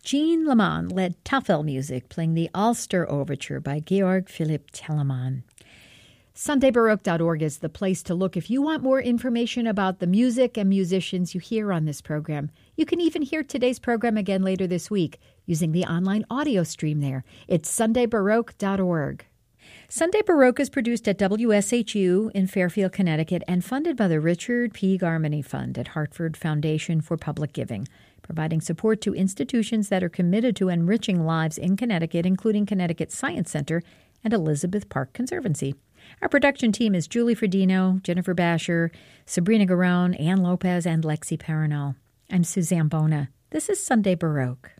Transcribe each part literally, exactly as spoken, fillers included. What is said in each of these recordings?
Jean Lamont led Tafel music, playing the Ulster Overture by Georg Philipp Telemann. Sunday Baroque dot org is the place to look if you want more information about the music and musicians you hear on this program. You can even hear today's program again later this week using the online audio stream there. It's Sunday Baroque dot org. Sunday Baroque is produced at W S H U in Fairfield, Connecticut, and funded by the Richard P. Garmany Fund at Hartford Foundation for Public Giving, providing support to institutions that are committed to enriching lives in Connecticut, including Connecticut Science Center and Elizabeth Park Conservancy. Our production team is Julie Fredino, Jennifer Basher, Sabrina Garone, Ann Lopez, and Lexi Paranel. I'm Suzanne Bona. This is Sunday Baroque.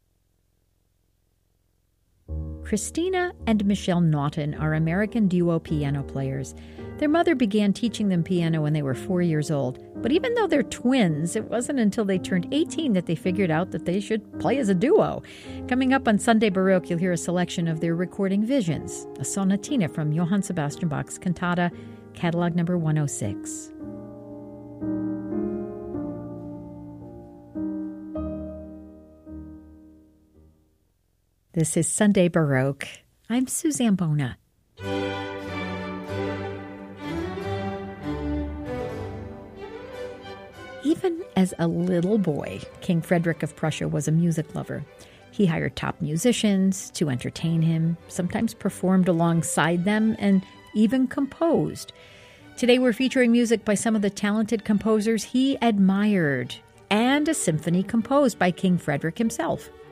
Christina and Michelle Naughton are American duo piano players. Their mother began teaching them piano when they were four years old. But even though they're twins, it wasn't until they turned eighteen that they figured out that they should play as a duo. Coming up on Sunday Baroque, you'll hear a selection of their recording Visions, a sonatina from Johann Sebastian Bach's cantata, catalog number one oh six. This is Sunday Baroque. I'm Suzanne Bona. Even as a little boy, King Frederick of Prussia was a music lover. He hired top musicians to entertain him, sometimes performed alongside them, and even composed. Today we're featuring music by some of the talented composers he admired, and a symphony composed by King Frederick himself.